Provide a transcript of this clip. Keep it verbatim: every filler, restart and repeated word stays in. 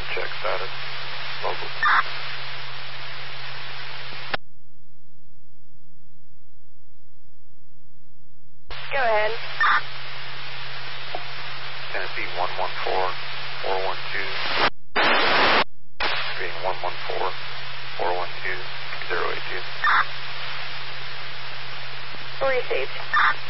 check status. Local. Go ahead. Tennessee one one four, four one two. Being one one four, four one two, zero eight two. Receive.